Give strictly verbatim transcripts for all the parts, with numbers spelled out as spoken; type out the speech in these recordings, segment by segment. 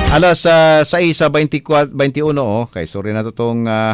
Alas uh, sais sa twenty-four, twenty-one, oh, kay sorry na to tong uh,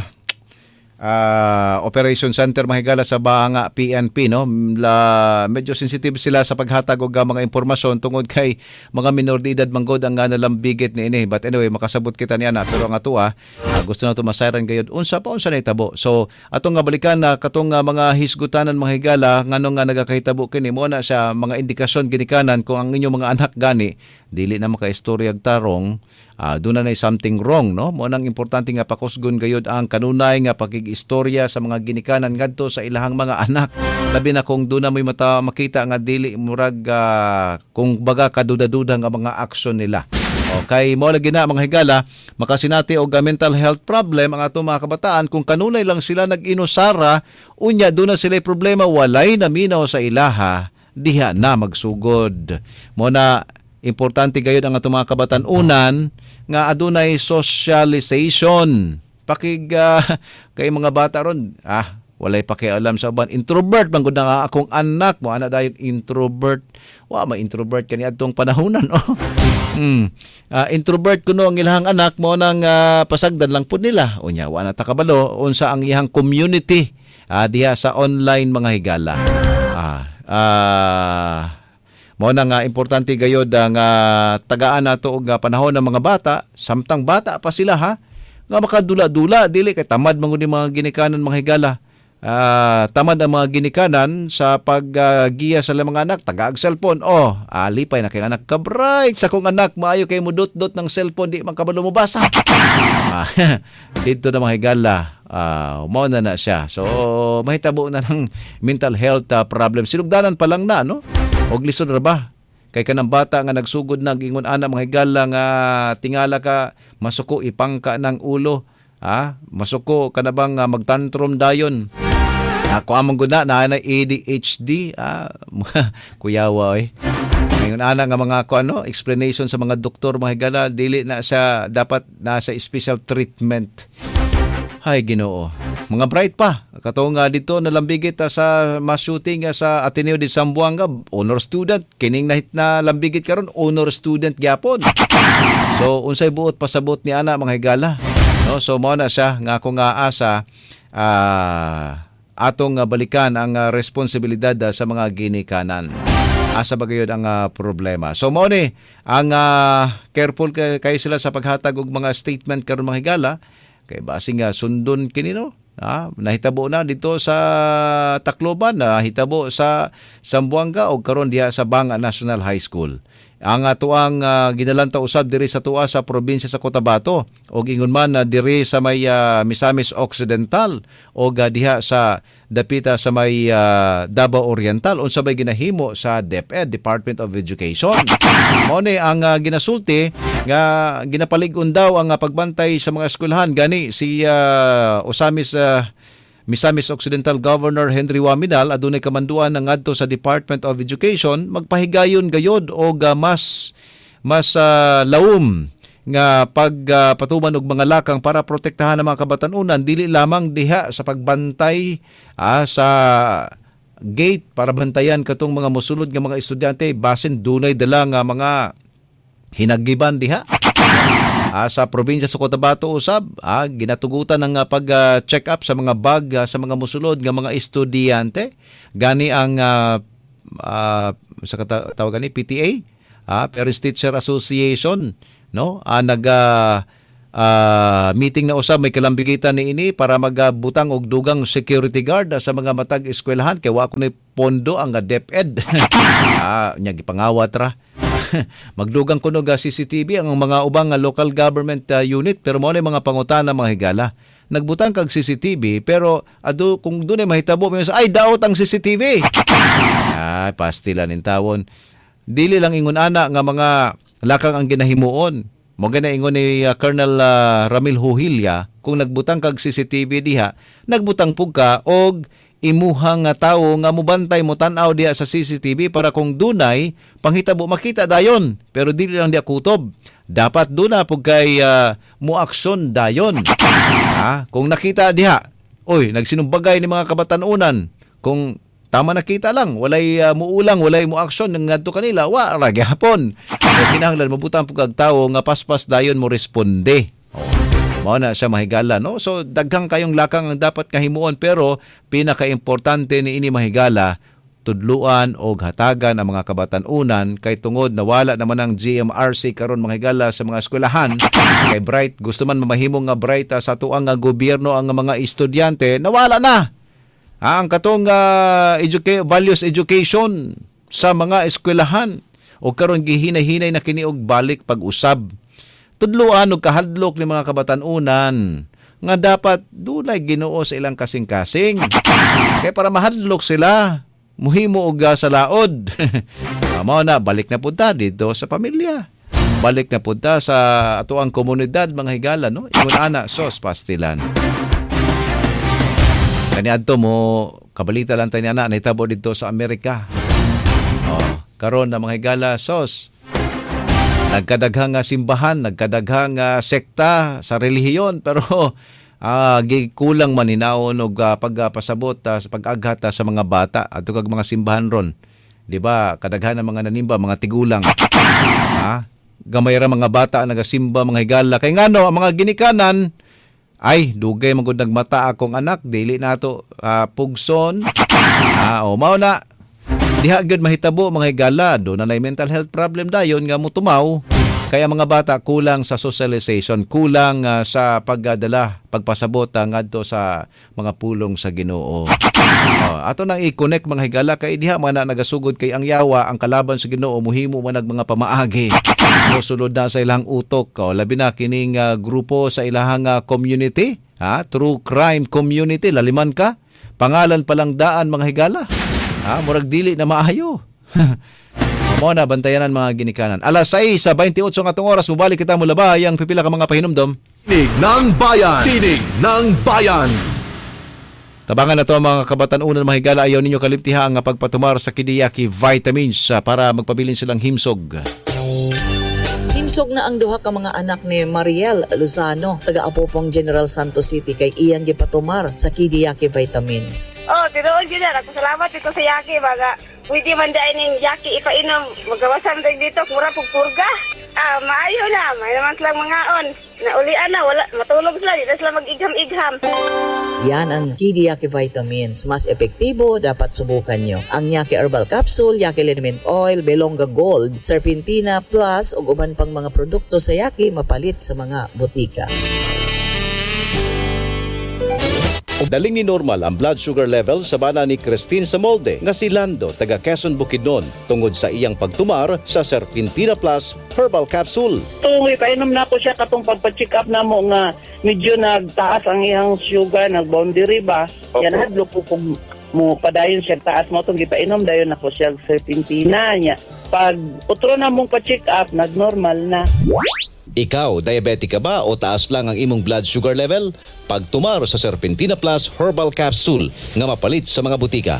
uh, Operation Center mahigala sa Bahanga P N P, no. La, medyo sensitive sila sa paghatag og mga impormasyon tungod kay mga minor de edad manggod ang nga nalambigit ni ini. But anyway, makasabot kita niya na pero nga tuwa uh, gusto na to masayran gayud unsa pa unsa na itabo. So atong nga balikan na uh, katong uh, mga hisgutanan mahigala nganong nga nagakahitabo kini mo na sa mga indikasyon ginikanan kung ang inyong mga anak gani dili na makaistorya og tarong, uh, doon na na something wrong, no? Mo nang importante nga pakusgon gayud ang kanunay nga pagig-istorya sa mga ginikanan ngadto sa ilahang mga anak. Labi na kung doon na may mata makita nga dili murag uh, kung baga kaduda-duda nga mga aksyon nila. Okay, mo lagi na mga higala, makasinati og mental health problem ang ato mga kabataan kung kanunay lang sila nag-inusara, unya doon na sila problema walay naminaw sa ilaha, diha na magsugod. Mo na importante gayud ang atong mga kabatan-unan nga adunay socialization. Pakig uh, kay mga bata ron, ah, walay pakialam sa uban. Introvert man gud nga akong anak mo, ana dayon introvert. Wa ma introvert kani adtong panahonan, oh. Hmm. Uh, introvert kuno ang ilahang anak mo nang uh, pasagdan lang pud nila. Unya wa na ta kabalo unsa ang iyang community uh, diha sa online mga higala. Ah, uh, mo na nga importante gayod ang uh, tagaan nato og uh, panahon ng mga bata, samtang bata pa sila ha, nga makadula-dula dili kay tamad man gud mga ginikanan mga higala. Uh, tamad ang mga ginikanan sa paggiya uh, sa mga anak, tagaag cellphone. Oh, alipay na kay anak ka bright sa kong anak, maayo kay mudot-dot ng cellphone di man kabalo mo basa. Ah, dito na mga higala. Uh, mao na na siya. So mahitabo na ng mental health uh, problem. Sinugdanan pa lang na, no? Og lisod ra ba? Kay kanang bata nga nagsugod na gingon ana mga higala nga tingala ka masuko ipangka ng ulo, ha? Masuko ka na bang uh, magtantrum dayon? Ako among gud na na A D H D, ah, kuyawa eh. Ngayon ana nga mga ko ano, explanation sa mga doktor mga higala dili na siya dapat nasa special treatment. Hay Ginoo. Mga bright pa. Katong nga dito nalambigit uh, sa mass shooting uh, sa Ateneo de Zamboanga, honor student. Kining nahit na lambigit karon honor student gyapon. So unsay buot pasabot ni ana mga higala. No, so mao na siya nga ako nga asa uh, atong uh, balikan ang uh, responsibilidad uh, sa mga ginikanan. Asa ba gayud ang uh, problema. So mao ni ang uh, careful kay, kay sila sa paghatag og mga statement karon mga higala. Kay base nga sundon kini no. Ah, nahitabo na dito sa Tacloban, nahitabo sa Zamboanga o karon diha sa Banga National High School. Ang atuang uh, ginalanta usab diri sa tuwa sa probinsya sa Cotabato o ingon man uh, diri sa may uh, Misamis Occidental o uh, diha sa dapita sa may uh, Davao Oriental unsa bay ginahimo sa DepEd, Department of Education. Mao ni ang uh, ginasulti nga ginapalig-on daw ang uh, pagbantay sa mga eskwelahan gani si uh, Osamis uh, Misamis Occidental Governor Henry Waminal adunay kamanduan ng ngadto sa Department of Education magpahigayon gayod og uh, mas mas uh, lawom nga pagpatuman uh, og mga lakang para protektahan ang mga kabatan-unan dili lamang diha sa pagbantay uh, sa gate para bantayan katong mga mosulod nga mga estudyante basin dunay dala nga mga hinagiban diha. Ah, sa probinsya sa Cotabato usab, ah, ginatugutan ng uh, pag-check uh, up sa mga bag uh, sa mga musulod nga mga estudyante. Gani ang uh, uh, sa kata- tawag ni P T A, ah, Parents Teacher Association, no? Ah, nag uh, uh, meeting na usab may kalambigitan ni ini para magbutang og dugang security guard uh, sa mga matag eskwelahan kay wa kuno pondo ang uh, DepEd. Ah, nya gipangawat ra. Magdugang kuno ga C C T V ang mga ubang nga local government uh, unit pero mo na mga pangutana mga higala. Nagbutang kag C C T V pero ado kung dunay mahitabo ay daot ang C C T V. Ay pastilan in tawon. Dili lang ingon ana nga mga lakang ang ginahimuon. Mo gana ingon ni uh, Colonel uh, Ramil Huhilya kung nagbutang kag C C T V diha, nagbutang pug ka og imuhang nga tawo nga mubantay mo tan-aw diha sa C C T V para kung dunay panghitabo makita dayon pero dili lang diha kutob dapat duna pug kay uh, muaksyon dayon ha kung nakita diha oy nagsinumbagay ni mga kabatan-unan kung tama nakita lang, walay uh, muulang, walay mo aksyon ng ngadto kanila, wa ra gyapon. So kinahanglan mabutang pug tawo nga paspas dayon mo responde. Oh, mao na siya mahigala, no? So daghang kayong lakang ang dapat kahimuon, pero pinaka-importante ni ini mahigala tudluan o hatagan ang mga kabatan-unan kay tungod nawala naman ang G M R C karon mga higala sa mga eskwelahan. Kay bright gusto man mamahimong nga bright uh, sa tuang nga gobyerno ang mga estudyante, nawala na ah, ang katong uh, educa- values education sa mga eskwelahan o karon gihinay-hinay na kini og balik pag-usab. Tudluan og kahadlok ni mga kabatan-unan nga dapat dunay Ginoo sa ilang kasing-kasing kay para mahadlok sila muhimo og uh, sa laod. Mao na balik na punta dito sa pamilya. Balik na punta sa atuang komunidad mga higala, no? Ingon ana sos pastilan. Kaniadto mo kabalita lang tani ana nahitabo dito sa Amerika. Oh, karon na mga higala sos nagkadaghang uh, simbahan, nagkadaghang uh, sekta sa relihiyon, pero Ah, gikulang man hinaon og uh, pagpasabot uh, sa pag-aghat uh, sa mga bata adto kag mga simbahan ron. Di ba? Kadaghan ng mga nanimba, mga tigulang. Ha? Gamay ra mga bata nagasimba mga higala. Kay ngano ang mga ginikanan ay dugay man gud nagmata akong anak, dili nato uh, pugson. Ah, o mao na diha gyud mahitabo mga higala do na nay mental health problem dayon nga mutumaw. Kaya mga bata kulang sa socialization, kulang uh, sa pagdala, pagpasabot uh, ngadto sa mga pulong sa Ginoo. Uh, ato nang i-connect mga higala kay diha man na nagasugod kay ang yawa ang kalaban sa Ginoo muhimo man nag mga pamaagi. Mosulod na sa ilang utok, oh, labi na kining uh, grupo sa ilahang uh, community, ha? True crime community, laliman ka. Pangalan palang daan mga higala. Ha, murag dili na maayo. Mo na bantayanan mga ginikanan. Alas sais sa twenty-eight nga tong oras mubalik kita mula ba yang pipila ka mga pahinumdom. Tinig ng bayan. Tinig ng bayan. Tabangan na to mga kabatan-unan mga higala, ayaw ninyo kalimtiha ang pagpatumar sa Kidiyaki Vitamins para magpabilin silang himsog. Himsog na ang duha ka mga anak ni Mariel Lozano, taga-Apopong General Santos City, kay iyang gipatumar sa Kidiyaki Vitamins. Oh, tinuod yun na. Salamat dito sa Yaki. Baga, pwede man dahil ng Yaki ipainom. Magawasan tayo dito, kura pagpurga. Ah, maayo na. May naman silang mga on. Naulian na, wala. Matulog sila. Dito sila mag-igham-igham. Yan ang Kidiyaki Vitamins. Mas epektibo, dapat subukan nyo. Ang Yaki Herbal Capsule, Yaki Liniment Oil, Belonga Gold, Serpentina Plus, o uban pang mga produkto sa Yaki mapalit sa mga butika. Daling ni normal ang blood sugar level sa bana ni Christine Samolde nga si Lando taga Quezon Bukidnon tungod sa iyang pagtumar sa Serpentina Plus Herbal Capsule. Tungoy painom na ko siya katong pagpa-check up na mo nga medyo nagtaas ang iyang sugar, nag-boundary ba? Okay. Yan hadlo ko kung mo padayon siya taas mo itong gipainom dayon ako siya Serpentina niya. Pag utro na mong pa-check up, nag-normal na. Ikaw, diabetic ka ba o taas lang ang imong blood sugar level? Pagtumar sa Serpentina Plus Herbal Capsule nga mapalit sa mga butika.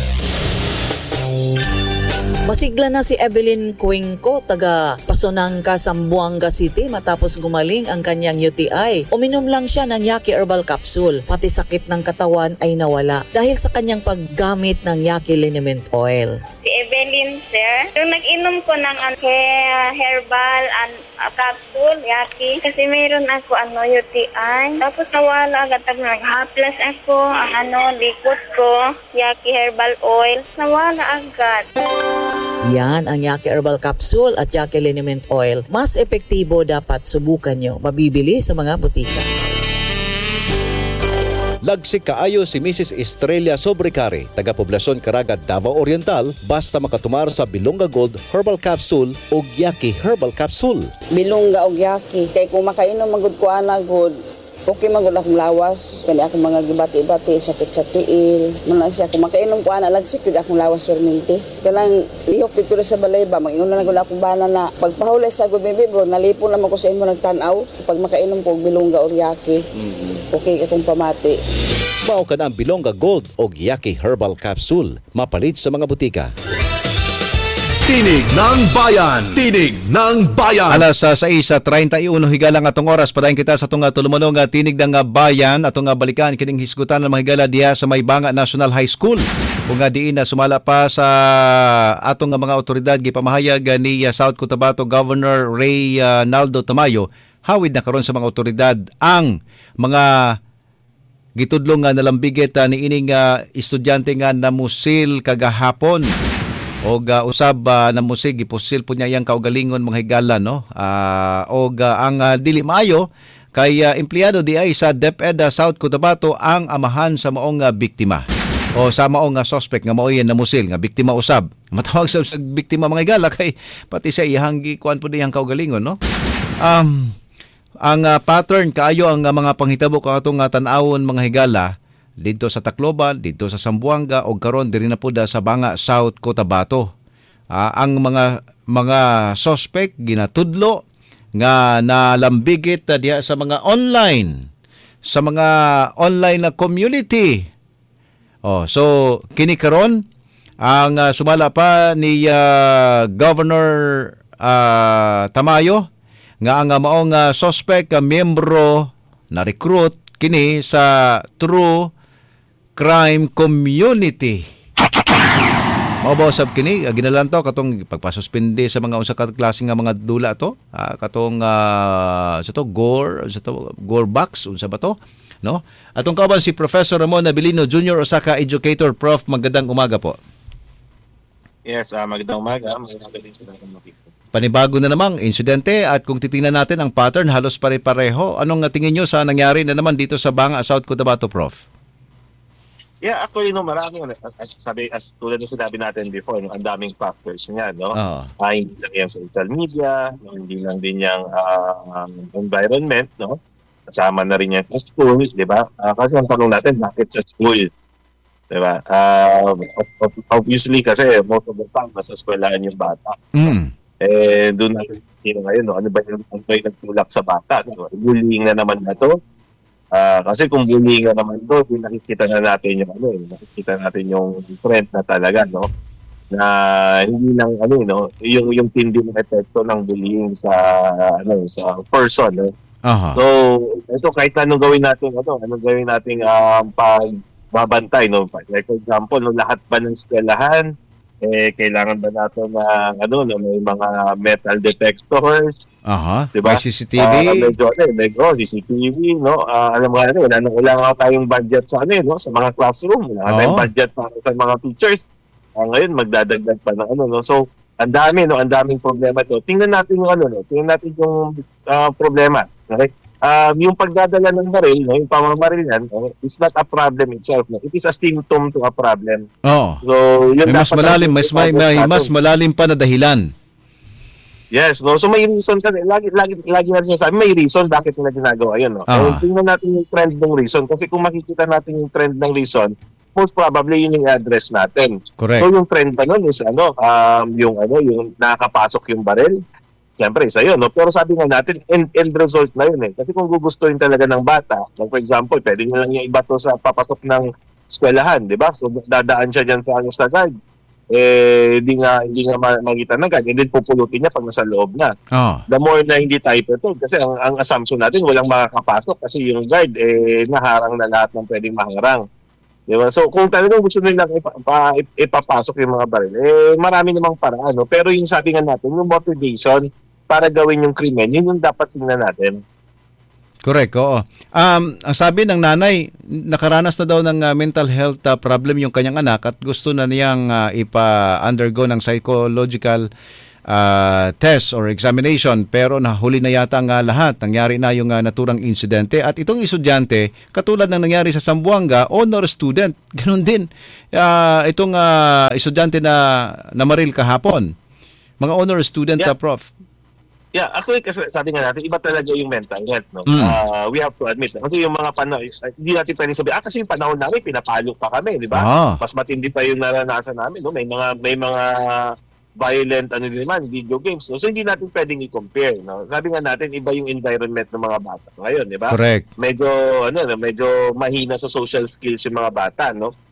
Masigla na si Evelyn Cuenco, taga Pasonangka, Zamboanga City, matapos gumaling ang kanyang U T I. Uminom lang siya ng Yaki Herbal Capsule, pati sakit ng katawan ay nawala dahil sa kanyang paggamit ng Yaki Liniment Oil. Si Evelyn, sir, yung nag-inom ko ng uh, herbal and uh, capsule, Yaki, kasi mayroon ako ano, U T I. Tapos nawala agad, nag-haplas ako, ang ano, liquid ko, Yaki Herbal Oil, nawala agad. Yan ang Yaki Herbal Capsule at Yaki Liniment Oil. Mas epektibo, dapat subukan nyo. Mabibili sa mga butika. Lagsik kaayo si Missus Estrella Sobrecari, taga Poblasyon Caraga, Davao Oriental, basta makatumar sa Belonga Gold Herbal Capsule o Yaki Herbal Capsule. Bilongga og Yaki, kay kung makainom magud ko ana gud, okay magud akong lawas, kani akong mga gibati-bati, sakit sa tiil. Muna siya kung makainom ko ana lagsik gud akong lawas perminti. Kanang lihok gid ko sa balay ba, mag-inom na gud akong bana na pagpahuli sa gud bibi bro, nalipon naman ko sa imo nagtan-aw. Pag makainom ko og Bilongga og Yaki, mm-hmm. okay akong pamati. Mao ka na ang Belonga Gold o Yaki Herbal Capsule, mapalit sa mga butika. Tinig ng Bayan. Tinig ng Bayan. Alas sa sais sa thirty-one higala nga atong oras padayon kita sa atong tulumanon nga tinig ng nga bayan atong nga balikan kining hisgutan ng mga higala diha sa Maybanga National High School. Kung nga diin na sumala pa sa atong nga mga otoridad gipamahayag ni uh, South Cotabato Governor Ray uh, Naldo Tamayo, hawid na karon sa mga otoridad ang mga gitudlong nga nalambigit uh, ni ining uh, estudyante nga namusil kagahapon. Og uh, usab uh, na musig gipusil po niya yang kaugalingon mga higala no. Uh, og uh, ang uh, dili maayo kay uh, empleyado di ay sa DepEd uh, South Cotabato ang amahan sa maong uh, biktima. O sa maong uh, suspect nga mao yan namusil nga biktima usab. Matawag sa, sa biktima mga higala kay pati siya ihang gikuan po diyang kaugalingon no. Um ang uh, pattern kaayo ang uh, mga panghitabo katong uh, tan-awon mga higala dito sa Tacloban, dito sa Zamboanga o karon diri na pud sa Banga South Cotabato. Uh, ang mga mga suspect ginatudlo nga nalambigit uh, diha sa mga online sa mga online na community. Oh, so kini karon ang uh, sumala pa ni uh, Governor uh, Tamayo nga ang uh, maong uh, suspect uh, miyembro na recruit kini sa True Crime Community. Mabawsab kini uh, ginalantaw katong pagpasuspende sa mga usa ka klase nga mga dula to, uh, katong uh, sa to gore, sa to gore box unsa ba to, no? Atong kauban si Professor Ramon Abilino Junior Osaka educator. Prof, magandang umaga po. Yes, uh, magandang umaga. Magandang galing sa mga makikita. Panibago na namang insidente at kung titingnan natin ang pattern halos pare-pareho. Anong tingin nyo sa nangyari na naman dito sa Banga, South Cotabato, Prof? Yeah, actually, no, marami. As, sabi, as tulad na sinabi natin before, no, ang daming factors niya, no? Oh. Uh, hindi lang yung social media, no, hindi lang din yung uh, environment, no? Kasama na rin yung school, di ba? Uh, kasi ang tanong natin, bakit sa school? Di ba? Uh, obviously, kasi most of the time, nasa eskwelahan yung bata. Mm. Eh, doon natin sino ngayon, no? Ano ba yung, ano ba yung nagtulak sa bata? No? Bullying na naman na to. Uh, kasi kung bullying na naman to, nakikita na natin yung ano, eh, nakikita natin yung trend na talaga, no? Na hindi lang ano, no, yung yung tindi ng epekto ng bullying sa ano, sa person, no? Aha. So, ito kahit anong gawin natin, ano, anong gawin nating um, pagbabantay, no? Like for example, no, lahat ba ng eskwelahan eh kailangan ba natin na ano, no, may mga metal detectors? Aha, diba? may C C T V. Uh, medyo, eh, medyo, C C T V, no? Uh, alam mo nga, ano, wala nang wala tayong budget sa ano, no? Sa mga classroom. Wala oh. tayong budget para sa mga teachers. Uh, ngayon, magdadagdag pa ng ano, no? So, ang dami, no? Ang daming problema to. Tingnan natin yung ano, no? Tingnan natin yung uh, problema. Okay? Um, yung pagdadala ng baril, no? Yung pamamaril yan, no? It's not a problem itself. No? It is a symptom to a problem. Oh. So, yun may mas malalim, mas, may, may mas malalim pa na dahilan. Yes, no. So may reason kasi lagi lagi lagi natin sinasabi may reason bakit nila ginagawa 'yun, no. Ah. So, tingnan natin yung trend ng reason kasi kung makikita natin yung trend ng reason, most probably yun yung address natin. Correct. So yung trend pa nun is ano, um yung ano, yung nakakapasok yung baril. Siyempre, isa yun, no? Pero sabi nga natin, end, end result na yun eh. Kasi kung gugustuhin talaga ng bata, like for example, pwede nyo lang yung iba to sa papasok ng eskwelahan, di ba? So dadaan siya dyan sa ano sa guard. Eh, hindi nga, hindi nga makita ng guard. And then pupulutin niya pag nasa loob na. Oh. The more na hindi tayo ito, kasi ang, ang assumption natin, walang makakapasok kasi yung guard, eh, naharang na lahat ng pwedeng maharang. Diba? So, kung talagang gusto nila ipa, ipa, ipapasok yung mga baril, eh, marami namang paraan. No? Pero yung sabi nga natin, yung motivation para gawin yung krimen, yun yung dapat tingnan natin. Correct, oo. Um, ang sabi ng nanay, nakaranas na daw ng uh, mental health uh, problem yung kanyang anak at gusto na niyang uh, ipa-undergo ng psychological uh, test or examination pero nahuli na yata ang uh, lahat. Nangyari na yung uh, naturang insidente at itong estudyante, katulad ng nangyari sa Zamboanga, honor student, ganun din. Uh, itong uh, estudyante na namaril kahapon, mga honor student, yeah. uh, Prof. Yeah, actually, kasi sabi nga natin, iba talaga yung mental health, no? Mm. Uh, we have to admit, kasi yung mga panahon, hindi natin pwedeng sabihin, ah, kasi yung panahon namin, pinapalo pa kami, di ba? Ah. Mas matindi pa yung naranasan namin, no? May mga, may mga violent, ano din naman, video games, no? So, hindi natin pwedeng i-compare, no? Sabi nga natin, iba yung environment ng mga bata ngayon, di ba? Correct. Medyo, ano, medyo mahina sa social skills yung mga bata, no?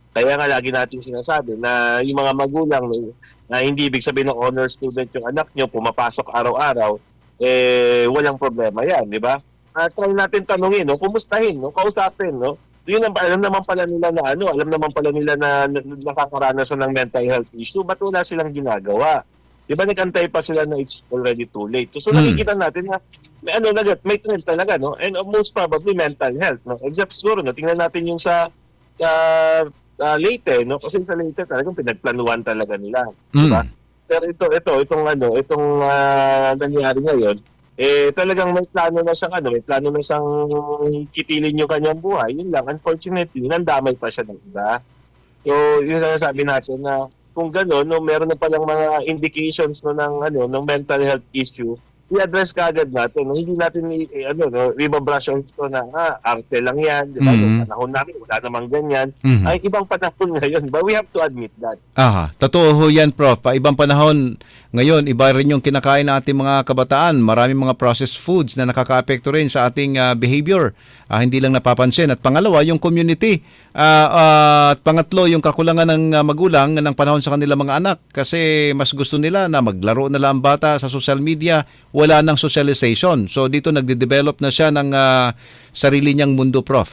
Kaya nga lagi natin sinasabi na yung mga magulang na hindi ibig sabihin ng honor student yung anak nyo, pumapasok araw-araw, eh walang problema yan, di ba? At try natin tanungin, no? Kumustahin, no? Kausapin, no? Yun ang, alam naman pala nila na ano, alam naman pala nila na, na nakakaranasan ng mental health issue, ba't wala silang ginagawa? Di ba nag-antay pa sila na it's already too late? So, so Hmm. nakikita natin na may ano nagat, may trend talaga, no? And uh, most probably mental health, no? Except siguro, no? Tingnan natin yung sa uh, uh, Leyte, no? Kasi sa Leyte talagang pinagplanuhan talaga nila, di ba? Mm. Pero ito, ito, itong ano, itong uh, nangyari ngayon, eh talagang may plano na siyang ano, may plano na siyang kitilin yung kanyang buhay. Yun lang, unfortunately, nandamay pa siya ng iba. So, yun ang sabi natin na kung gano'n, no, meron na palang mga indications no, ng, ano, ng mental health issue, i-address ka agad natin. No? Hindi natin i- i- ano, no, ibabrush on ito na, ah, arte lang yan. Di ba? Mhm. Yung panahon namin, wala namang ganyan. Mhm. Ay, ibang panahon ngayon. But we have to admit that. Aha, totoo ho yan, Prof. Pa ibang panahon ngayon, iba rin yung kinakain ng ating mga kabataan. Maraming mga processed foods na nakaka-apekto rin sa ating ah, behavior. Ah, hindi lang napapansin. At pangalawa, yung community. Ah, ah, at pangatlo, yung kakulangan ng ah, magulang ng panahon sa kanilang mga anak. Kasi mas gusto nila na maglaro na lang ang bata sa social media. Wala nang socialization. So dito nagde-develop na siya ng ah, sarili niyang mundo, Prof.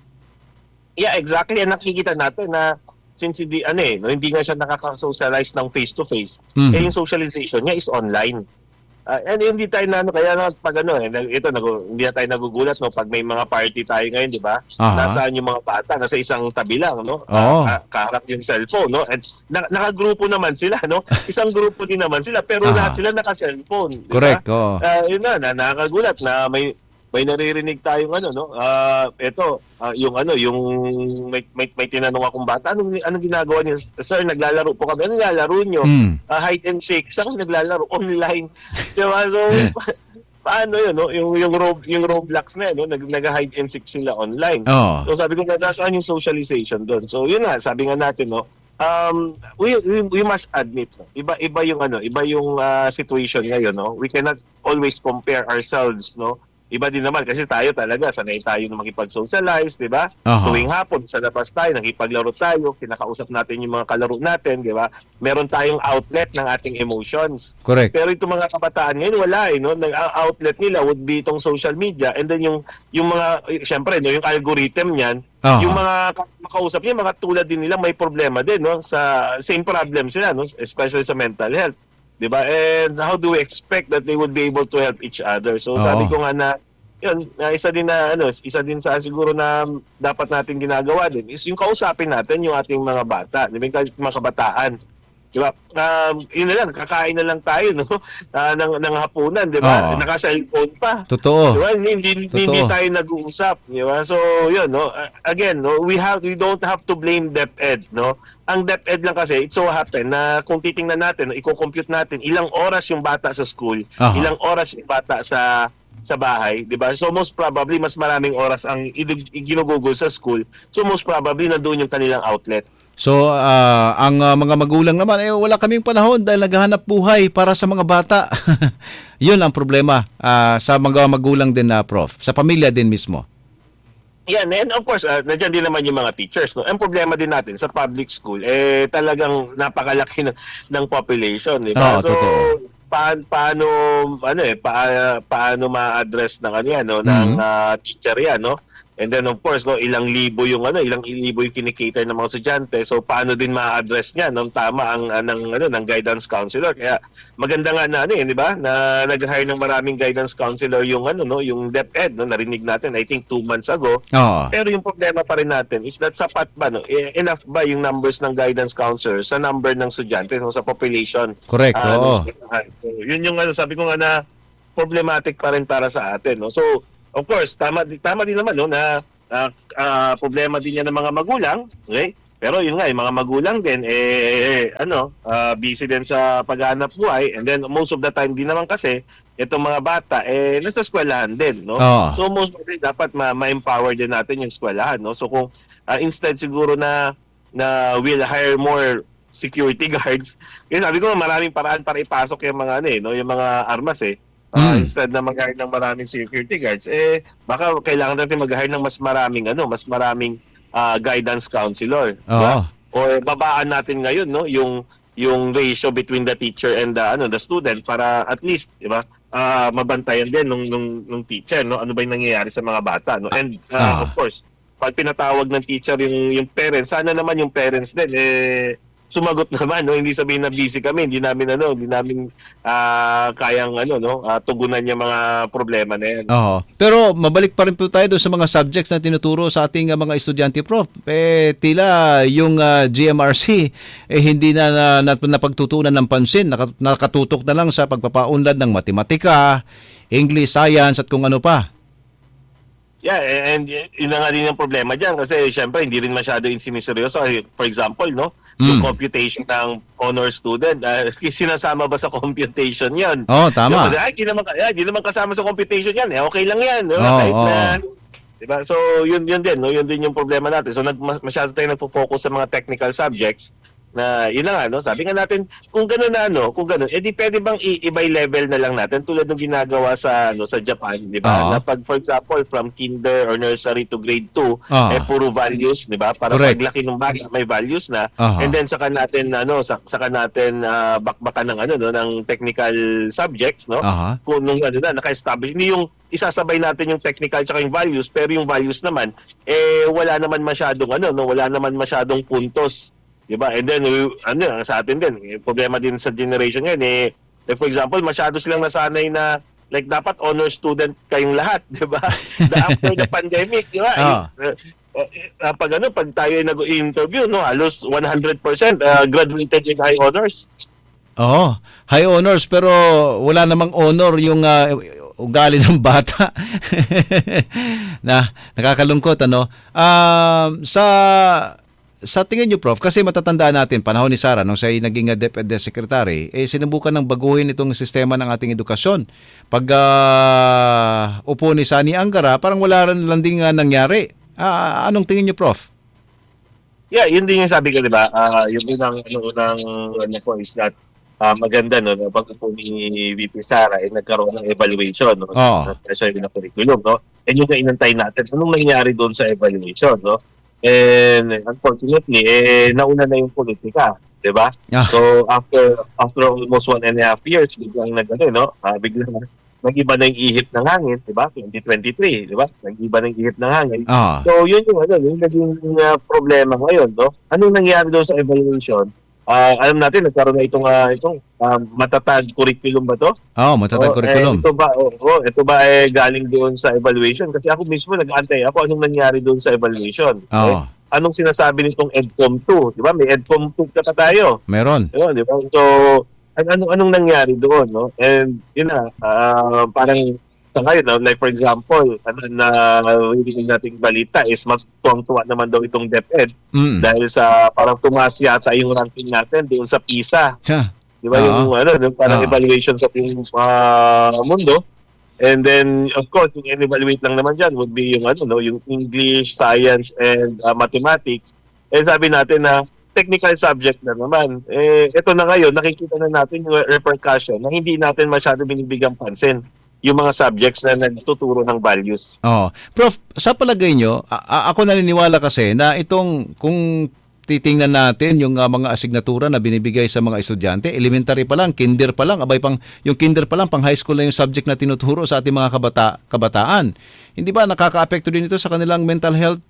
Yeah, exactly. And nakikita natin na since hindi, ano eh, no, hindi nga siya nakaka-socialize ng face-to-face, Mhm. eh yung socialization niya is online. Uh, and hindi tayo na, ano, kaya na pag ano, eh, ito, nagu, hindi na tayo nagugulat, no, pag may mga party tayo ngayon, di ba? Aha. Nasaan yung mga bata? Nasa isang tabi lang, no? Oo. Uh, kaharap yung cellphone, no? And na, nakagrupo naman sila, no? Isang grupo din naman sila, pero Aha. lahat sila naka-cellphone. di ba? Correct, oo. Ah, yun na, na nakakagulat na may may naririnig tayong ano, no? Ah, ito, ah, yung ano, yung may, may, may tinanong akong bata, anong, anong ginagawa niyo? Sir, naglalaro po kami. Anong nilalaro niyo? Mm. Ah, hide and seek. Saan naglalaro? Online. Diba? So, pa- paano yun, no? Yung, yung, Rob, yung Roblox na yun, no? Nag, nag-hide and seek sila online. Oo. So, sabi ko, nasaan yung socialization doon? So, yun nga, sabi nga natin, no? Um, we, we we must admit, no? iba iba yung ano, iba yung ah, situation ngayon, no? We cannot always compare ourselves, no? Iba din naman kasi tayo talaga sanay tayo na makipag-socialize, 'di ba? Aha. Tuwing hapon sa labas tayo, nakipaglaro tayo, kinakausap natin yung mga kalaro natin, 'di ba? Meron tayong outlet ng ating emotions. Correct. Pero itong mga kabataan ngayon wala eh, no? Nag-outlet nila would be itong social media, and then yung yung mga eh, syempre no, yung algorithm niyan, Aha. yung mga ka- makausap niya, mga tulad din nila may problema din, no? Sa same problem sila, no? Especially sa mental health. 'Di ba? And how do we expect that they would be able to help each other? So Oo. sabi ko nga na yun, na isa din na ano, isa din sa siguro na dapat natin ginagawa din is yung kausapin natin yung ating mga bata, 'di ba? Yung mga kabataan. 'Di ba? Um, yun na lang, kakain na lang tayo, no? Ah, ng ng hapunan, 'di ba? Oo. Naka-cellphone pa. Totoo. 'Di ba? Hindi, hindi, hindi Totoo. tayo nag-uusap, 'di ba? So, 'yun, no. Uh, again, no, we have we don't have to blame DepEd, no. Ang DepEd lang kasi it so happen na kung titingnan natin, no, i-compute natin ilang oras yung bata sa school, Aha. ilang oras yung bata sa sa bahay, 'di ba? So most probably mas maraming oras ang idu- ginugugol sa school. So most probably nandoon yung kanilang outlet. So, ah, ang ah, mga magulang naman, eh, wala kaming panahon dahil naghahanap buhay para sa mga bata. Yun ang problema ah, sa mga magulang din na, Prof. Sa pamilya din mismo. Yan, and of course, uh, nandiyan din naman yung mga teachers. No? Ang problema din natin sa public school, eh talagang napakalaki ng, ng population. Di ba? Oo, so, totoo. pa- paano, ano eh, pa- paano ma-address ng, ano yan, no? ng Mhm. ah, teacher yan, no? And then of course, no, ilang libo yung ano, ilang libo yung kinikater ng mga estudyante. So paano din ma-address niya ng tama ang uh, ng ano ng guidance counselor. Kaya maganda nga na ano eh, di ba? Na nag-hire ng maraming guidance counselor yung ano no, yung DepEd, no, narinig natin I think two months ago. Oo. Pero yung problema pa rin natin is that sapat ba no? E- enough ba yung numbers ng guidance counselor sa number ng estudyante no, sa population? Correct, Ah, oo. ng eskwelahan. So, yun yung ano sabi ko nga na problematic pa rin para sa atin, no. So of course, tama tama din naman no na ah, ah, problema din yan ng mga magulang, okay? Pero yun nga, yung mga magulang din eh, eh, ano, ah, busy din sa paghahanap buhay, and then most of the time din naman kasi itong mga bata eh nasa eskwelahan din, no? Oo. So most of the time, dapat ma- ma-empower din natin yung eskwelahan, no? So kung ah, instead siguro na na we'll hire more security guards, kasi sabi ko maraming paraan para ipasok yung mga ano eh, no, yung mga armas eh. Uh, Mm. Instead na mag-hire ng maraming security guards, eh baka kailangan natin mag-hire ng mas maraming ano, mas maraming ah, guidance counselor. Oo. Diba? Or babaan natin ngayon, no, yung yung ratio between the teacher and the ano the student para at least, di ba, ah, mabantayan din nung, nung nung teacher, no, ano ba yung nangyayari sa mga bata, no. And ah, Ah. of course, pag pinatawag ng teacher yung yung parents, sana naman yung parents din eh sumagot naman, no, hindi sabihin na busy kami, hindi namin ano, hindi namin ah, kayang ano, no, ah, tugunan yung mga problema na yan. Oo. Pero mabalik pa rin po tayo doon sa mga subjects na tinuturo sa ating uh, mga estudyante, Prof. Eh, tila yung uh, G M R C eh, hindi na, na, na napagtutunan ng pansin. Naka, nakatutok na lang sa pagpapaunlad ng matematika, English, science at kung ano pa. Yeah, and yun na nga din yung problema dyan kasi syempre hindi rin masyado yung siniseryoso. For example, no, yung Mm. computation ng honor student, uh, sinasama ba sa computation yan? Oo, tama. Diba? Ay, di naman, ay, di naman kasama sa computation yan. Eh, okay lang yan. No? Oo, Kahit oo. na, diba? So, yun, yun din. No? Yun din yung problema natin. So, nag, mas- masyado tayo nagpo-focus sa mga technical subjects na yun na nga, no? Sabi nga natin, kung gano'n na, no? Kung gano'n, edi pwede bang i-ibay level na lang natin tulad ng ginagawa sa ano sa Japan, di ba? Oo. Na pag, for example, from kinder or nursery to grade two, Oo. eh puro values, di ba? Para Correct. paglaki ng bata, may values na. Aha. And then saka natin ano, sa- saka natin ah, bakbakan ng ano no, ng technical subjects, no? Aha. Kung nung ano na naka-establish, hindi yung isasabay natin yung technical tsaka yung values, pero yung values naman eh wala naman masyadong ano no, wala naman masyadong puntos. Diba? And then, we- ano, sa atin din, eh, problema din sa generation ngayon, eh, like for example, masyado silang nasanay na, like, dapat honor student kayong lahat, di ba? The after the pandemic, di ba? Ah. Eh, eh, eh, pag ano, pag tayo ay nag-interview, no, halos one hundred percent uh, graduated in high honors. Oo. High honors pero wala namang honor yung uh, ugali ng bata. Na nakakalungkot ano. Um, sa sa tingin niyo, Prof, kasi matatandaan natin panahon ni Sara nung siya ay naging uh, DepEd Secretary, eh sinubukan ng baguhin itong sistema ng ating edukasyon. Pag uh, upo ni Sani Angara, parang wala rin lang ding uh, nangyari. Ah, anong tingin niyo, Prof? Yeah, yun din yung sabi ko, di ba? Uh, yung unang, ano, unang, ano po is that ah, maganda, no, na pag po ni V P Sara, eh, nagkaroon ng evaluation, no? Oo. Sa yung curriculum, no? And yung kainantay natin, anong nangyari doon sa evaluation, no? And unfortunately, eh, nauna na yung politika, di ba? Ah. So, after after almost one and a half years, biglang nag, ano, no? Ah, biglang nag-iba na yung ihip ng hangin, di ba? twenty twenty-three, di ba? Nag-iba na yung ihip ng hangin. Ah. So, yun yung, ano, yung naging uh, problema ngayon, no? Anong nangyari doon sa evaluation? Ah, alam natin, nagkaroon na itong, uh, itong ah, matatag curriculum ba to? Oh, matatag Oh, curriculum. Eh, ito ba, oh, oh, ito ba eh, galing doon sa evaluation? Kasi ako mismo nag-aantay ako anong nangyari doon sa evaluation. Oo. Eh, anong sinasabi nitong EDCOM two? Di ba? May EDCOM two ka pa tayo. Meron. Yun, di ba? So, an- anong, anong nangyari doon? No? And yun na, ah, parang sa ngayon, no? Like for example, ano na hindi nating balita is magtuwang-tuwa naman daw itong DepEd Mm. dahil sa parang tumaas yata yung ranking natin doon sa PISA. Siya. Di ba? Oo. Yung ano, yung parang Oo. evaluation sa buong ah, mundo. And then, of course, yung evaluate lang naman dyan would be yung ano, no, yung English, Science, and ah, Mathematics. Eh, sabi natin na technical subject na naman. Eh, ito na ngayon, nakikita na natin yung repercussion na hindi natin masyado binibigang pansin yung mga subjects na nagtuturo ng values. Oh, Prof, sa palagay nyo, a- a- ako naniniwala kasi na itong kung titingnan natin yung uh, mga asignatura na binibigay sa mga estudyante, elementary pa lang, kinder pa lang, abay pang yung kinder pa lang pang high school na yung subject na tinuturo sa ating mga kabata, kabataan. Hindi ba nakakaapekto din ito sa kanilang mental health,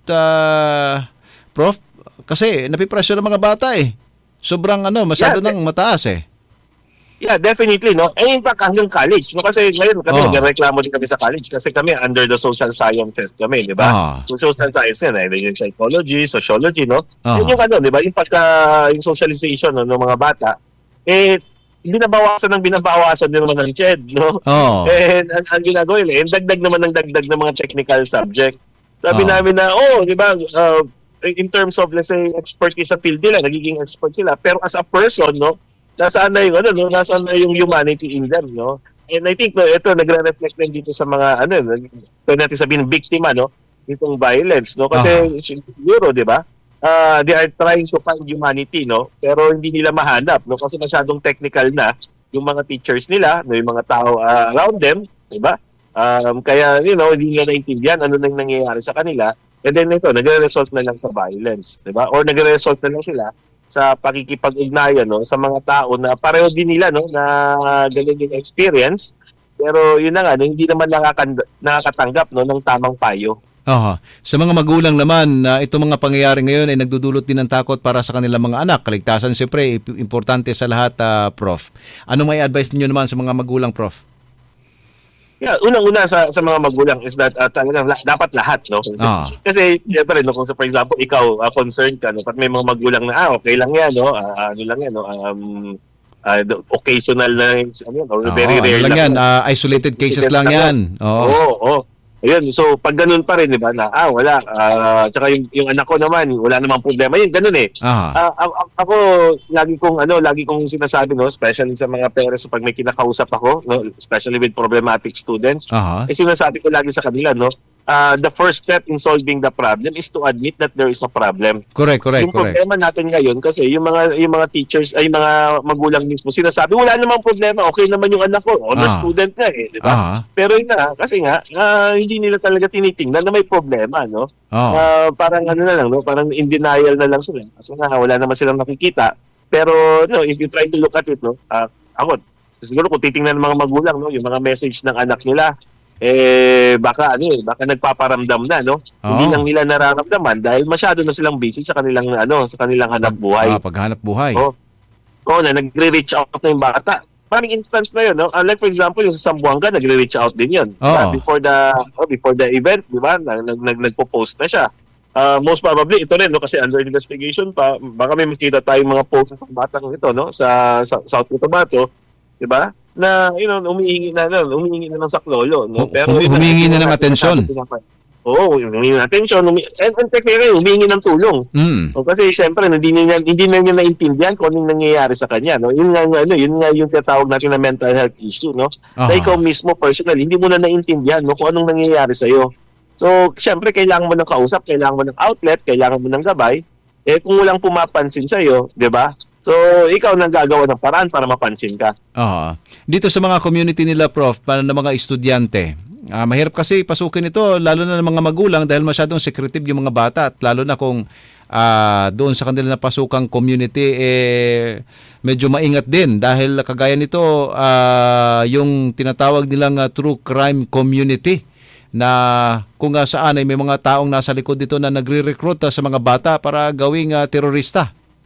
uh, Prof? Kasi napipresyo ng mga bata eh. Sobrang ano, masyado Yeah, nang mataas eh. Yeah, definitely, no? And in fact, hanggang college, no? Kasi ngayon kami, Oh. nagreklamo din kami sa college kasi kami under the social sciences kami, di ba? Ah. So, social science yan, eh, yung psychology, sociology, no? Ah. Yun yung ano, di ba? Yung pagka, yung socialization no, ng mga bata, eh, binabawasan ng binabawasan din naman ng C H E D, no? Oh. And ang, ang ginagawa nila, eh, dagdag naman ng dagdag ng mga technical subject. Sabi Ah. namin na, oh, di ba, uh, in terms of, let's say, expertise sa field nila, nagiging expert sila. Pero as a person, no, nasaan na yung ano no nasaan na yung humanity in them, no? And I think no, ito nagre-reflect din dito sa mga ano pwede natin sabihin biktima, no, itong violence, no, kasi siguro, di ba, uh, they are trying to find humanity, no, pero hindi nila mahanap, no, kasi masyadong technical na yung mga teachers nila, no, yung mga tao uh, around them, di ba? Um, kaya, you know, hindi nila naintindihan ano nang nangyayari sa kanila. And then ito, nagre-result na lang sa violence, di ba? Or nagre-result na lang sila sa pakikipag-ugnayan, no, sa mga tao na pareho din nila, no, na ganun yung experience. Pero yun na nga, no, hindi naman nakakand- nakakatanggap, no, ng tamang payo. Aha. Sa mga magulang naman, na uh, itong mga pangyayari ngayon ay nagdudulot din ng takot para sa kanilang mga anak. Kaligtasan siyempre, importante sa lahat, uh, Prof. Ano may advice niyo naman sa mga magulang, Prof? Yeah, unang-una sa sa mga magulang is that uh, talagang la- dapat lahat, no? Ah. Kasi syempre, no, kung for example, ikaw uh, concerned ka, no, pat may mga magulang na ah, okay lang 'yan, no? Uh, ano lang 'yan, no? Um uh, occasional na ano yan, or Oo, very rare ano lang yan, yan. uh, isolated cases lang yan. Oo. Oo, oo. Ayun, so pag ganun pa rin, di ba, na, ah, wala, uh, tsaka yung, yung anak ko naman, wala namang problema, yun, ganun eh. Aha. Uh, a- ako, lagi kong, ano, lagi kong sinasabi, no, especially sa mga parents, pag may kinakausap ako, no, especially with problematic students, Aha. eh, sinasabi ko lagi sa kanila, no, uh, the first step in solving the problem is to admit that there is a problem. Correct, correct, Yung correct. problema natin ngayon, kasi yung mga yung mga teachers, ay mga magulang mismo, sinasabi, wala namang problema, okay naman yung anak ko, honor Ah. student nga eh, di ba? Aha. Pero yun na, kasi nga, uh, hindi nila talaga tinitingnan na may problema, no? Oo. Uh, parang ano na lang, no? Parang in denial na lang sila. Kasi nga, wala naman silang nakikita. Pero, no, if you try to look at it, no? Uh, ako, siguro kung titingnan ng mga magulang, no? Yung mga message ng anak nila, eh, baka, ano eh, baka nagpaparamdam na, no? Oo. Hindi lang nila nararamdaman dahil masyado na silang busy sa kanilang, ano, sa kanilang hanap buhay. Ah, paghanap buhay. Oh. Oo, na nagre-reach out na yung bata. Maraming instance na yun, no? Uh, like for example, yung sa Zamboanga, nagre-reach out din yun. Oo. Diba? Before the oh, before the event, di ba? Nag, nag, nag, nagpo-post na siya. Uh, most probably, ito rin, no? Kasi under investigation pa, baka may makita tayong mga posts ng batang ito, no? Sa, sa South Cotabato, di ba? Na, you know, umihingi na, no? Umihingi na ng saklolo, no? Hum- humihingi na ng atensyon. Oo, humihingi ng atensyon. Humi- and, and technically, humihingi ng tulong. Mm. O kasi syempre hindi niya hindi na niya naintindihan kung anong nangyayari sa kanya, no. Yun nga ano, yun nga yung tinatawag natin na mental health issue, no. Aha. Na ikaw mismo personally hindi mo na naintindihan, no, kung anong nangyayari sa iyo. So, syempre kailangan mo ng kausap, kailangan mo ng outlet, kailangan mo ng gabay. Eh kung walang pumapansin sa iyo, 'di ba? So, ikaw nang gagawa ng paraan para mapansin ka. Aha. Dito sa mga community nila, Prof, para ng mga estudyante, ah, mahirap kasi pasukin ito, lalo na ng mga magulang dahil masyadong secretive yung mga bata at lalo na kung ah, doon sa kanila na pasukang community, eh, medyo maingat din dahil kagaya nito, ah, yung tinatawag nilang ah, true crime community na kung uh, saan ay may mga taong nasa likod dito na nagre-recruit uh, sa mga bata para gawing uh, terorista.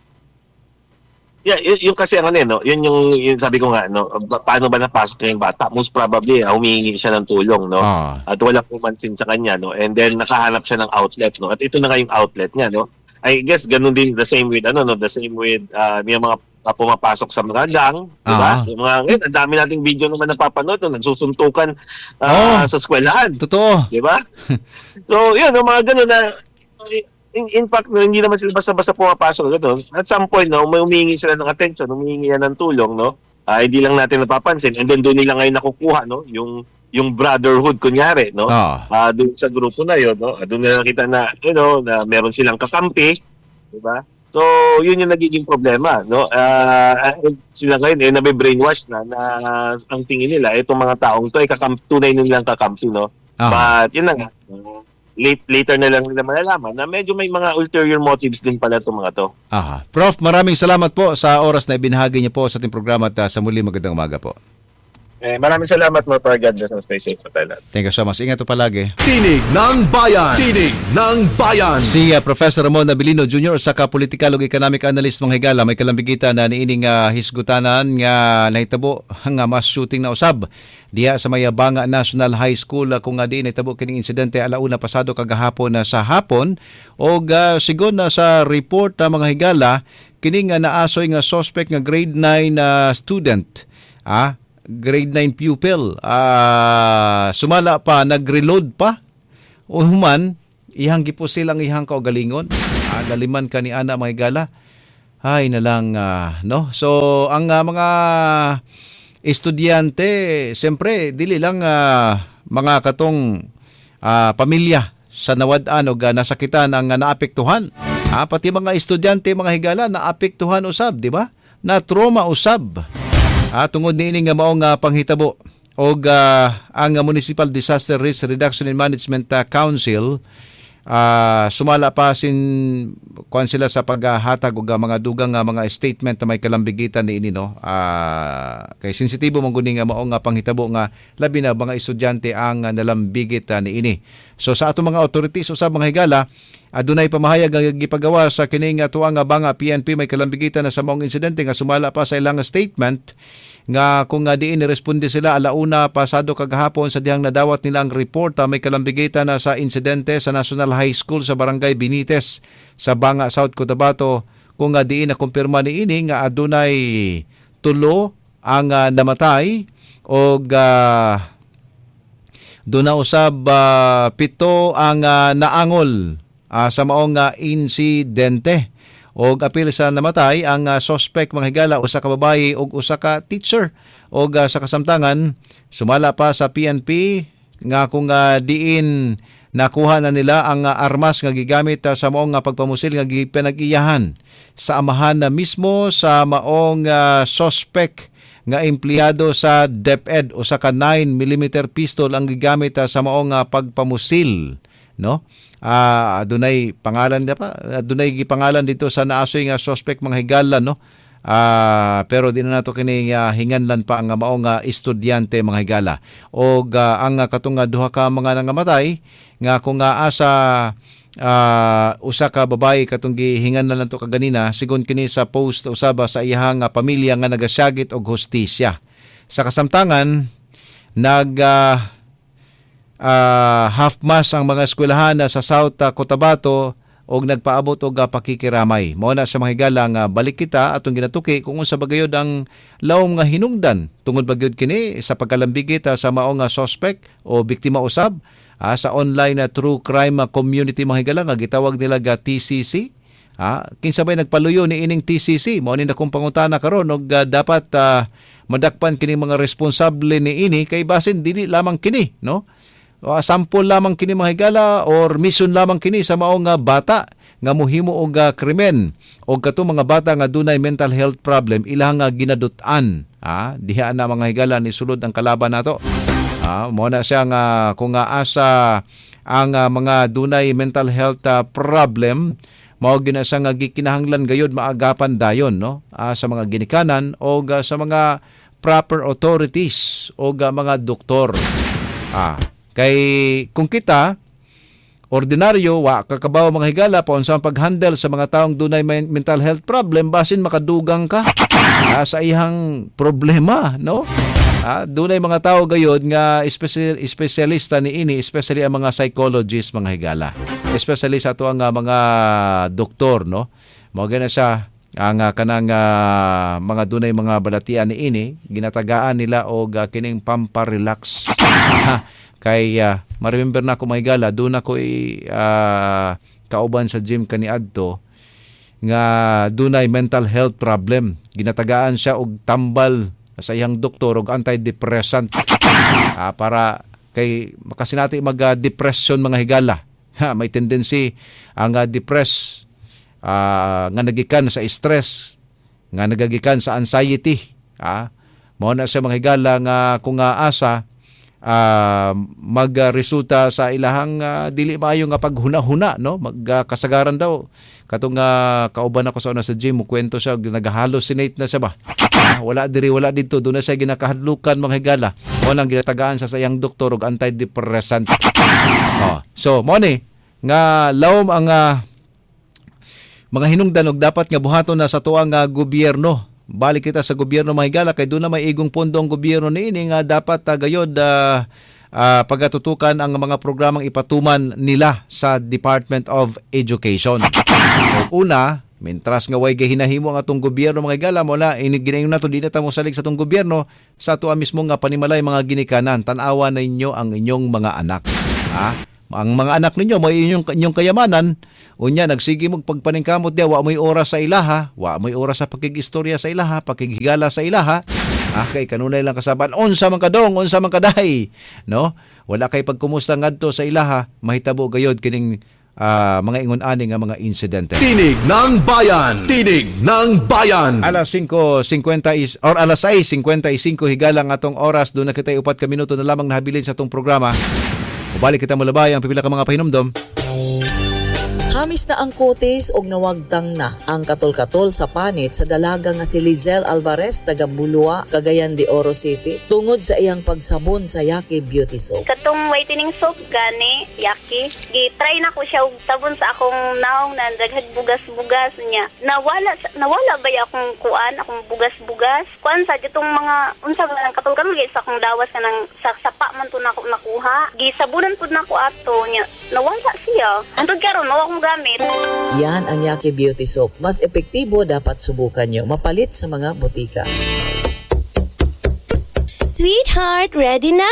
Yeah, y- yung kasi ano eh, no, yun yung, yung sabi ko nga, no, ba- paano ba napasok yung bata? Most probably, uh, humihingi siya ng tulong, no? Ah. At wala pumansin sa kanya, no? And then, nakahanap siya ng outlet, no? At ito na nga yung outlet niya, no? I guess, ganun din, the same with, ano, no? The same with, uh, yung mga uh, pumapasok sa mga gang, di ba? Ah. Yung mga, ngayon, ang dami nating video naman napapanood, no? Nagsusuntukan uh, Oh. sa eskwelahan, Totoo. di ba? So, yun, no, mga ganun na, in, in fact, no, hindi naman sila basta-basta pumapasok doon. At some point, no, may humihingi sila ng attention, humihingi yan ng tulong, no? Uh, hindi lang natin napapansin. And then doon nila ngayon nakukuha, no? Yung yung brotherhood, kunyari, no? Ah. Uh, doon sa grupo na yun, no? Uh, doon nila nakita na, you know, na meron silang kakampi, di ba? So, yun yung nagiging problema, no? Uh, sila ngayon, eh, nabe-brainwash na, na ang tingin nila, itong mga taong to, ay kakam- tunay nilang kakampi, no? Ah. But, yun na nga, uh, late, later na lang nila malalaman na medyo may mga ulterior motives din pala itong mga to. Aha. Prof, maraming salamat po sa oras na ibinahagi niyo po sa ating programa at uh, sa muli magandang umaga po. Eh, maraming salamat mo, for God bless and stay safe po tayo lahat. Thank you so much. Ingat po palagi. Tinig ng Bayan. Tinig ng Bayan. Si uh, Professor Ramon Abilino Junior sa Political ug Economic Analyst mga higala may kalambigitan na niining uh, hisgutanan nga nahitabo nga mass shooting na usab diha sa Mayabanga National High School uh, kung nga di nahitabo kining insidente alauna pasado kagahapon na uh, sa hapon og uh, sigon na sa report uh, mga higala kining nga uh, naasoy nga suspect nga grade nine uh, student ah grade nine pupil ah sumala pa nagreload pa o human ihang gipo silang ihang kaugalingon ah, laliman ka ni ana mga higala ay na lang ah, no so ang uh, mga estudyante siyempre dili lang uh, mga katong uh, pamilya sa nawad-an og uh, nasakitan ang uh, naapektuhan ah, pati mga estudyante mga higala naapektuhan usab di ba na trauma usab ah, tungod niini nga maong uh, panghitabo og uh, ang uh, Municipal Disaster Risk Reduction and Management uh, Council uh, sumala pa sin kuan sila sa paghatag og mga dugang nga mga statement na may kalambigitan ni ini no. Uh, kay sensitibo man guni nga mao nga panghitabo nga labi na mga estudyante ang uh, nalambigit uh, ni ini. So sa ato mga authorities usab mga higala, adunay pamahayag nga gipagawa sa kining tuang nga banga P N P may kalambigitan na sa maong insidente nga sumala pa sa ilang statement nga kung nga diin niresponde sila alauna pasado kagahapon sa dihang nadawat nilang report uh, may kalambigitan na sa insidente sa National High School sa Barangay Binites sa Banga, South Cotabato, kung nga diin na kumpirma ni ini nga adunay tulo ang uh, namatay o uh, doon na usab uh, pito ang uh, naangol uh, sa maong uh, insidente. Og apil sa namatay ang uh, suspect mga higala usa ka babaye ug usa ka teacher. Og uh, sa kasamtangan sumala pa sa P N P nga kung uh, diin nakuha na nila ang uh, armas nga gigamit uh, sa maong uh, pagpamusil nga gipinag-iyahan sa amahan na mismo sa maong uh, suspect nga empleyado sa DepEd usa ka nine millimeter pistol ang gigamit uh, sa maong uh, pagpamusil no. Ah, uh, adunay pangalan pa, adunay gipangalan dito sa naasoy nga suspect mga higala no. Ah, uh, pero di na nato kini uh, hinganlan pa ang maong uh, estudyante mga higala. Og uh, ang uh, katong uh, duha ka mga nangamatay nga kung uh, asa uh, usa ka babae katong gihingan na lang to kaganina sigon kini sa post usaba sa iyang uh, pamilya nga nagasyagit og hustisya. Sa kasamtangan nag uh, uh, half mass ang mga eskwelahan sa South uh, Cotabato og nagpaabot og uh, pakikiramay. Mao na sa mga higala nga balik kita atong ginatuki kung unsa bagayod ang lawom nga hinungdan tungod bagyod kini sa pagkalambigit uh, sa maong uh, suspect o biktima usab uh, sa online uh, true crime uh, community mga higala nga gitawag nila ga T C C. Ah, kinsa bay nagpaluyo ni ining T C C? Mao ni akong pangutana karon og uh, dapat uh, madakpan kini mga responsable ni ini kay basin dili lamang kini, no? Uh, sample lamang kini mga higala or mission lamang kini sa maong nga bata nga mohimo og uh, krimen og kato mga bata nga dunay mental health problem ilang uh, ginadut-an. Ah, diha na mga higala ni sulod ang kalaban nato. Ah, mo na siya nga kung nga asa ang uh, mga dunay mental health uh, problem mao gina sa nga gikinahanglan gayud maagapan dayon no uh, sa mga ginikanan o uh, sa mga proper authorities o uh, mga doktor. Ah, kay kung kita ordinaryo wa kakabaw mga higala pa unsang paghandle sa mga taong dunay mental health problem basin makadugang ka uh, sa ihang problema no. Ah, dunay mga tao gayod nga espesyal, espesyalista ni ini, especially ang mga psychologists mga higala. Especially sa ato ang uh, mga doktor no. Mao gina siya ang uh, kanang uh, mga dunay mga balatian ni ini ginatagaan nila og uh, kining pamparelax. Kay uh, ma-remember na ko mga higala doon ako uh, kauban sa gym kaniadto nga dunay mental health problem. Ginatagaan siya og tambal sa iyang doktor og antidepressant ah, para kay makasinati mag-depression mga higala. Ha, may tendency ang uh, depress uh, nga nagikan sa stress, nga nagagikan sa anxiety. Ah, mao na sa mga higala nga kung nga asa uh, magresulta sa ilahang uh, dili maayo nga paghuna-huna no, magkasagaran uh, daw. Katong uh, kauban ako sa una sa gym, mo kwento siya nag-hallucinate na siya ba. Wala diri wala dito doon na siya ginakahadlukan mga higala o nang ginatagaan sa sayang doktor og antidepressant. Oh, so mo ni nga lawom ang uh, mga hinungdan og dapat nga buhaton na sa tuang uh, gobyerno. Balik kita sa gobyerno mga higala kay doon na may igong pondo ang gobyerno niini nga dapat uh, gayod uh, uh, pagatutukan ang mga programang ipatuman nila sa Department of Education. O una, Mintras nga way gahinahimo ang atong gobyerno mga higala mo na iniginayon nato di na ta mo salig sa atong gobyerno sa ato mismo nga panimalay mga ginikanan tan-awa na inyo ang inyong mga anak. Ha? Ang mga anak ninyo mo inyong inyong kayamanan unya nagsige mo pagpaningkamot dia wa moy oras sa ilaha, wa moy oras sa pakigistorya sa ilaha, pakigigala sa ilaha. Ah, kay kanunay lang kasaban unsa man kadong, unsa man kadahay, no? Wala kay pagkumusta ngadto sa ilaha, mahitabo gayod kining Uh, mga ingon-ani nga mga insidente. Tinig ng Bayan! Tinig ng Bayan! Alas singko singkwenta is, or alas sais singkwenta y singko higalang atong oras, doon na kita upat ka minuto na lamang nahabilin sa atong programa. Mubalik kita malabay ang pipila ka mga pahinumdom. Hamis na ang kutis og nawagtang na ang katol-katol sa panit sa dalaga nga si Lizelle Alvarez taga Bulua, Cagayan de Oro City tungod sa iyang pagsabon sa Yaki Beauty Soap. Katong whitening soap gani, Yaki, gi-try na ko siya og sabon sa akong naong na daghag bugas-bugas niya. Nawala nawala ba ya akong kuan, akong bugas-bugas? Kuan sa ditong mga unsa ba nang katol-katol sa akong dawas ka nang sa sapa man to nako nakuha. Gisabunan pud nako ato niya. Nawala siya. Antod karon nawa akong gamit. Yan ang Yaki Beauty Soap. Mas epektibo, dapat subukan nyo. Mapalit sa mga botika. Sweetheart, ready na!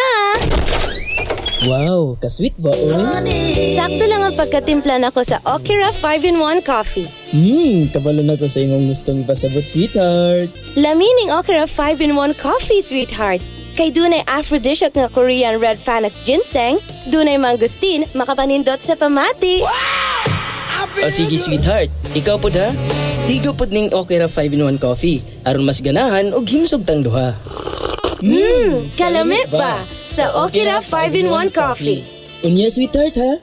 Wow, ka-sweet ba, oy? Sakto lang ang pagkatimpla nako sa Okira five in one coffee. Hmm, kabalo na ko sa imong gustong ipasabot, sweetheart. Lamining Okira five in one coffee, sweetheart. Kay dunay aphrodisiac nga Korean red Panax ginseng, dunay mangustin, makapanindot sa pamati. O sige, sweetheart, ikaw pod ha. Ligo pod ning Okira five in one coffee aron mas ganahan og himsog tang duha. Hmm, kalami ba sa Okira five in one coffee. Unya, sweetheart ha.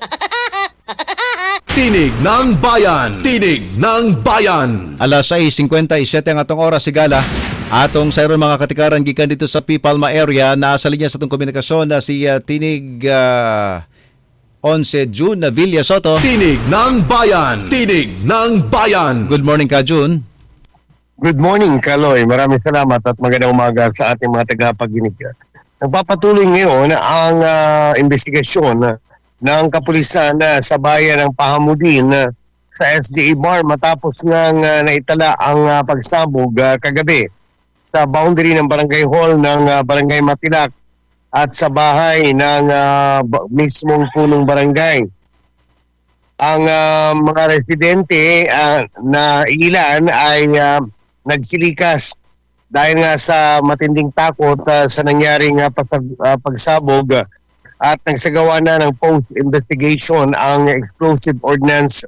Tinig ng Bayan. Tinig ng Bayan. Alas sais singkwenta y siyete ang atong oras sigala. Atong sayron mga katikaran gikan dito sa P. Palma area, nasa linya sa atong komunikasyon na si uh, Tinig uh, eleven June na Villa Soto. Tinig ng Bayan. Tinig ng Bayan. Good morning ka, June. Good morning, Kaloy. Maraming salamat at magandang umaga sa ating mga tagapaginig. Nagpapatuloy ngayon ang uh, investigasyon ng kapulisan uh, sa bayan ng Pahamudin uh, sa S D A Bar matapos nga uh, naitala ang uh, pagsabog uh, kagabi sa boundary ng Barangay Hall ng uh, Barangay Matilak at sa bahay ng uh, mismong punong barangay. Ang uh, mga residente uh, na ilan ay uh, nagsilikas dahil nga sa matinding takot uh, sa nangyaring uh, pasag- uh, pagsabog uh, at nagsagawa na ng post-investigation ang Explosive Ordnance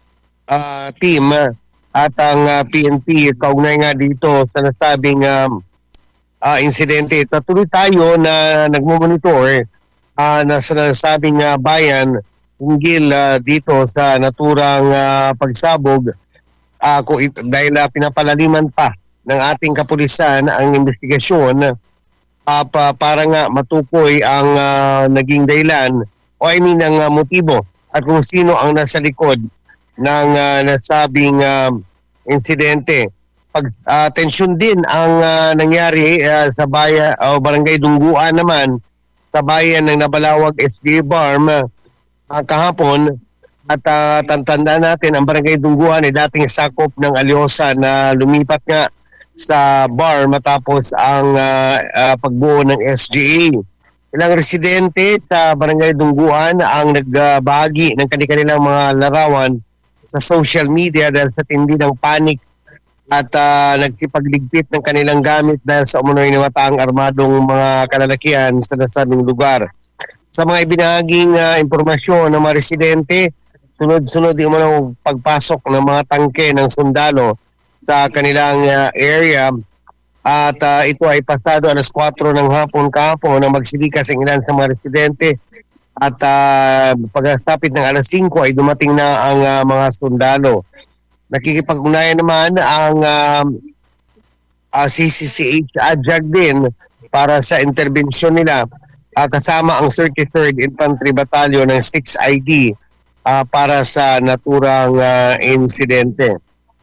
uh, Team uh, at ang uh, P N P kaugnay nga dito sa nasabing um, uh, insidente. Tatuloy tayo na nagmumonitor uh, na sa nasabing uh, bayan hinggil uh, dito sa naturang uh, pagsabog uh, kung it, dahil uh, pinapalaliman pa ng ating kapulisan ang investigasyon uh, pa, para nga matukoy ang uh, naging dahilan o I mean ang uh, motibo at kung sino ang nasa likod ng uh, nasabing uh, insidente. Pag uh, tensyon din ang uh, nangyari uh, sa bayan o uh, Barangay Dungguan naman sa bayan ng Nabalawag S D A Barm uh, kahapon at uh, tantanda natin ang Barangay Dungguan ay dating sakop ng Alyosa na lumipat nga sa bar matapos ang uh, uh, pagbuo ng S G A. Ilang residente sa Barangay Dungguan ang nagbahagi ng kanilang mga larawan sa social media dahil sa tindi ng panic at uh, nagsipagligpit ng kanilang gamit dahil sa umunoy na mataang armadong mga kalalakihan sa nasabing lugar. Sa mga ibinahaging uh, impormasyon ng mga residente, sunod-sunod yung mga pagpasok ng mga tangke ng sundalo sa kanilang uh, area at uh, ito ay pasado alas kwatro ng hapon kahapon na magsilikas ang ilan sa mga residente. At uh, pagkasapit ng alas singko ay dumating na ang uh, mga sundalo. Nakikipag-ugnayan naman ang uh, uh, C C C H Ajag din para sa interbensyon nila uh, kasama ang thirty-third Infantry Battalion ng six I D uh, para sa naturang uh, insidente.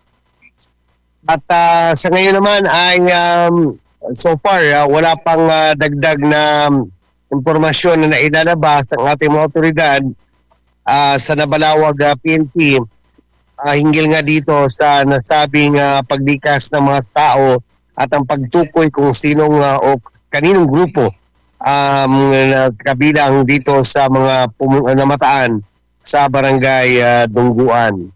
At uh, sa ngayon naman ay um, so far uh, wala pang uh, dagdag na um, impormasyon na nailalabas ang ating mga otoridad uh, sa Nabalawag uh, P N P uh, hinggil nga dito sa nasabing uh, paglikas ng mga tao at ang pagtukoy kung sinong uh, o kaninong grupo um, na kabilang dito sa mga pum- namataan sa Barangay uh, Dungguan.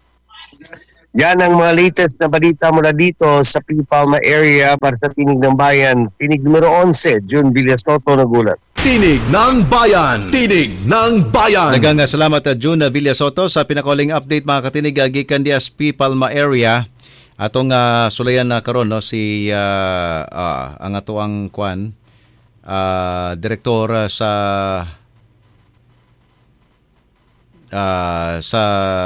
Yan ang mga latest na balita mula dito sa P. Palma area para sa Tinig ng Bayan. Tinig numero eleven, June Villasoto, nagulat. Tinig ng Bayan. Tinig ng Bayan. Daghang salamat at June Villasoto sa pinakaling update mga katinig gikan dias P. Palma area. Atong uh, sulayan na karon no si uh, uh, ang atoang kwan uh, direktor uh, sa uh, sa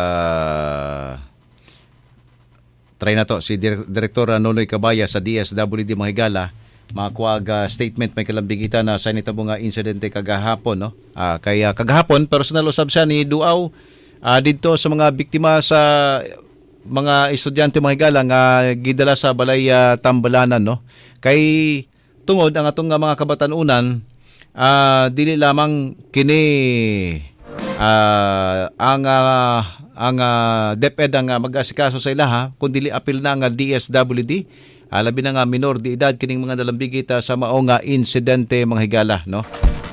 try na to si Dir- Direktor Nonoy Cabaya sa D S W D Mahigala makuha uh, statement may kalambigita na sa nitabo nga insidente kagahapon no uh, kaya kagahapon personal usab siya ni Duaw uh, dito sa mga biktima sa mga estudyante Mahigala nga gidala sa balay uh, Tambalanan no kay tungod ang atong uh, mga kabatanunan uh, dili lamang kini uh, ang uh, ang uh, DepEd ang uh, mag-asikaso sa ilaha kundi apil na nga D S W D uh, labi na nga minor di edad kining mga dalambigit uh, sa mao nga insidente mga higala no.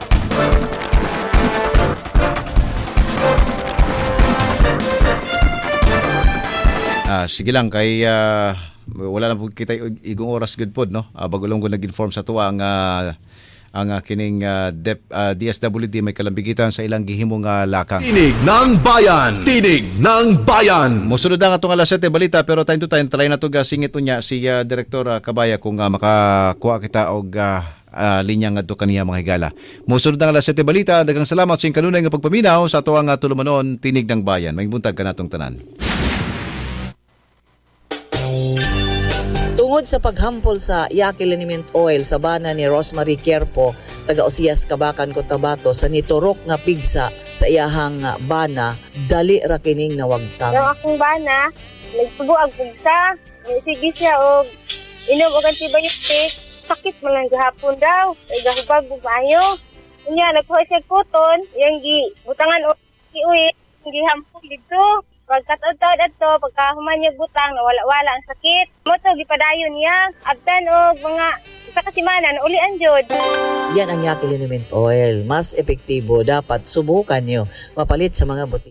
Ah, sige lang kay uh, wala na po kita igong oras good pod no. Uh, bagulong ko nag-inform sa tuwa ang uh, ang uh, kining uh, Dep, uh, D S W D may kalambigitan sa ilang gihimong uh, lakang. Tinig ng Bayan! Tinig ng Bayan! Musunod ang atong alas siyete balita pero time to time try na to ga singit unya si uh, Direktor uh, Cabaya kung uh, makakuha kita og uh, uh, linya ngadto kaniya mga higala. Musunod ang alas siyete balita daghang salamat sa kanunay nga pagpaminaw sa ato nga tulumanon Tinig ng Bayan. May buntag kanatong tanan. Tungod sa paghampol sa Yaqui Liniment Oil sa bana ni Rosemary Quierpo, taga Osias, Kabakan, Cotabato, sa niturok nga pigsa sa iyahang bana, dali ra kining nawagtang. Ang akong bana, nagtubo ang pigsa, sige siya og inom og antibiotic, sakit man lang gahapon daw, ay gahubag bumayo. Unya, nagkuha siya kuton, yung gi, butangan o kiuwi, yung gihampol dito. Pagkataod-taod ato, pagkahuman niya butang, nawala-wala ang sakit. Moto, gipadayon niya. Abtan o mga isa kasimana, naulian jod. Yan ang Yaqui Liniment Oil. Mas epektibo, dapat subukan nyo. Mapalit sa mga butik.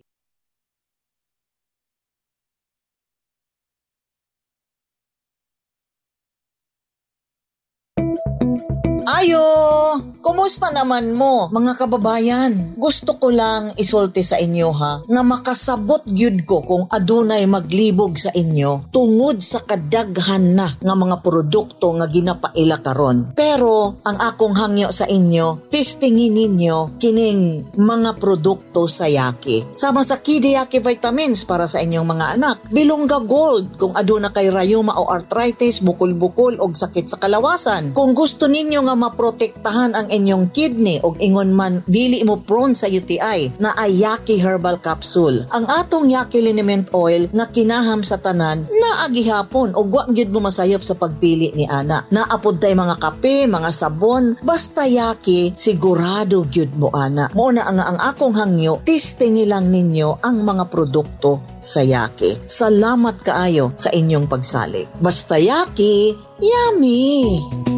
Ayo! Kumusta naman mo, mga kababayan? Gusto ko lang isulti sa inyo ha, nga makasabot gyud ko kung adunay maglibog sa inyo tungod sa kadaghan na nga mga produkto nga ginapaila karon. Pero ang akong hangyo sa inyo, testingin ninyo kining mga produkto sa Yaqui. Sama sa Kidi Yaqui Vitamins para sa inyong mga anak, Bilongga Gold kung aduna kay rayuma o arthritis, bukol-bukol o sakit sa kalawasan. Kung gusto ninyo nga maprotektahan ang inyong kidney o ingon man dili mo prone sa U T I, na ay Yaqui Herbal Capsule. Ang atong Yaqui Liniment Oil nga kinaham sa tanan na agihapon o wa gyud mo masayop sa pagpili ni ana. Naapod tay mga kape, mga sabon, basta Yaqui sigurado gyud mo ana. Mao na ang ang akong hangyo, testingi lang ninyo ang mga produkto sa Yaqui. Salamat kaayo sa inyong pagsalik. Basta Yaqui, yummy!